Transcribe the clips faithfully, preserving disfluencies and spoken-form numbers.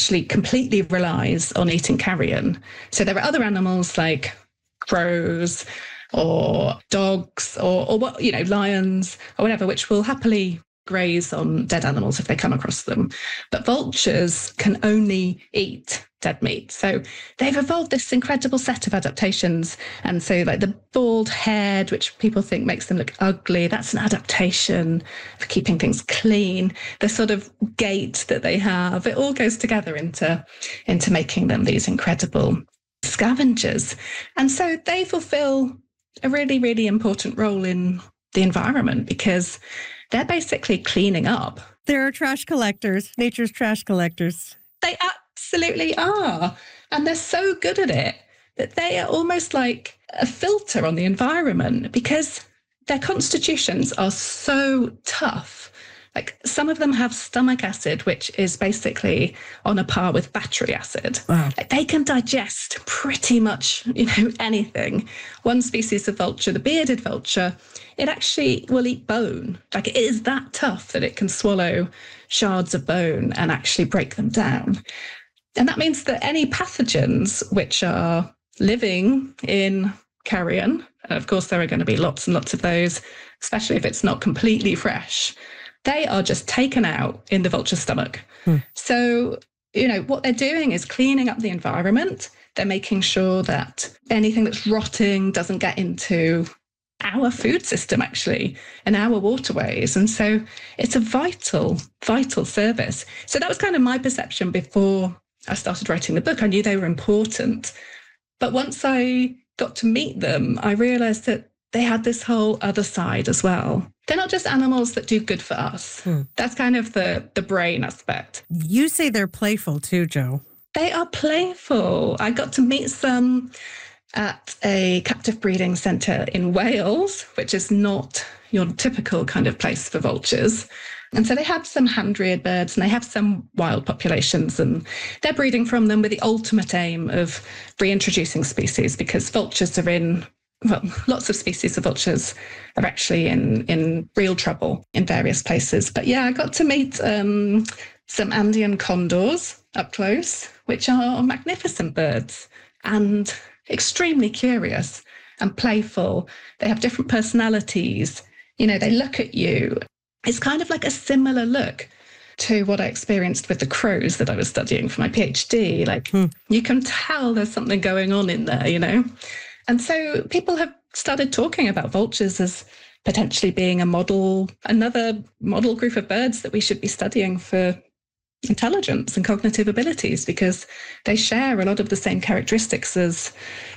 actually completely relies on eating carrion. So there are other animals like crows or dogs or, or what, you know, lions or whatever, which will happily graze on dead animals if they come across them. But vultures can only eat dead meat. So they've evolved this incredible set of adaptations. And so like the bald head, which people think makes them look ugly, that's an adaptation for keeping things clean. The sort of gait that they have, it all goes together into, into making them these incredible scavengers. And so they fulfill a really, really important role in the environment because they're basically cleaning up. They're trash collectors, nature's trash collectors. They absolutely are. And they're so good at it that they are almost like a filter on the environment because their constitutions are so tough. Like some of them have stomach acid, which is basically on a par with battery acid. Wow. Like they can digest pretty much, you know, anything. One species of vulture, the bearded vulture, it actually will eat bone. Like it is that tough that it can swallow shards of bone and actually break them down. And that means that any pathogens which are living in carrion, and of course there are going to be lots and lots of those, especially if it's not completely fresh, they are just taken out in the vulture stomach. Hmm. So, you know, what they're doing is cleaning up the environment. They're making sure that anything that's rotting doesn't get into our food system, actually, and our waterways. And so it's a vital, vital service. So that was kind of my perception before I started writing the book. I knew they were important. But once I got to meet them, I realized that they had this whole other side as well. They're not just animals that do good for us. Hmm. That's kind of the, the brain aspect. You say they're playful too, Jo. They are playful. I got to meet some at a captive breeding centre in Wales, which is not your typical kind of place for vultures. And so they have some hand-reared birds and they have some wild populations and they're breeding from them with the ultimate aim of reintroducing species because vultures are in, well, lots of species of vultures are actually in, in real trouble in various places. But yeah, I got to meet um, some Andean condors up close, which are magnificent birds and extremely curious and playful. They have different personalities. You know, they look at you. It's kind of like a similar look to what I experienced with the crows that I was studying for my PhD. Like hmm. you can tell there's something going on in there, you know? And so people have started talking about vultures as potentially being a model, another model group of birds that we should be studying for intelligence and cognitive abilities because they share a lot of the same characteristics as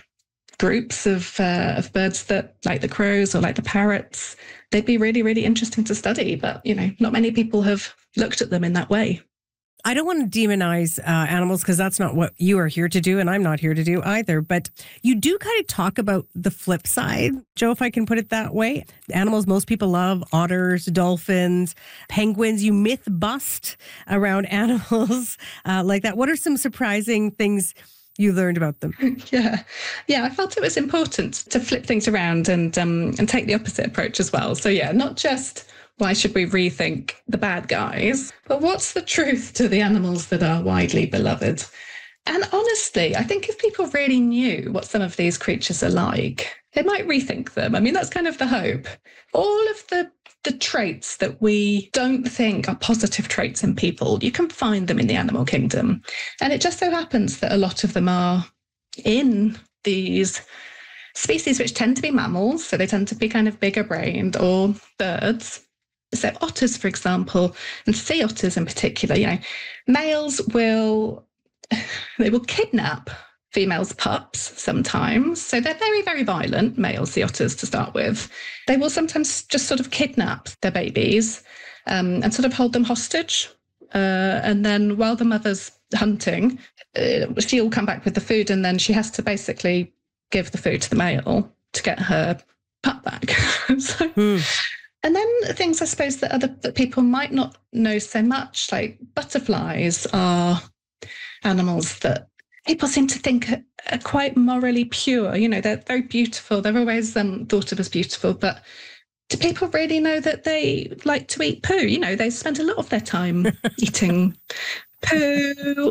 groups of uh, of birds that, like the crows or like the parrots. They'd be really, really interesting to study, but, you know, not many people have looked at them in that way. I don't want to demonize uh, animals because that's not what you are here to do, and I'm not here to do either. But you do kind of talk about the flip side, Jo, if I can put it that way. Animals most people love, otters, dolphins, penguins. You myth bust around animals uh, like that. What are some surprising things you learned about them? Yeah, yeah. I felt it was important to flip things around and um, and take the opposite approach as well. So yeah, not just why should we rethink the bad guys, but what's the truth to the animals that are widely beloved? And honestly, I think if people really knew what some of these creatures are like, they might rethink them. I mean, that's kind of the hope. All of the the traits that we don't think are positive traits in people, you can find them in the animal kingdom. And it just so happens that a lot of them are in these species which tend to be mammals, so they tend to be kind of bigger brained, or birds. So otters, for example, and sea otters in particular, you know, males will, they will kidnap females' pups sometimes. So they're very, very violent, male sea otters to start with. They will sometimes just sort of kidnap their babies um, and sort of hold them hostage. Uh, and then while the mother's hunting, uh, she will come back with the food and then she has to basically give the food to the male to get her pup back. so, mm. And then things, I suppose, that other that people might not know so much, like butterflies are animals that people seem to think are quite morally pure. You know, they're very beautiful. They're always um, thought of as beautiful. But do people really know that they like to eat poo? You know, they spend a lot of their time eating poo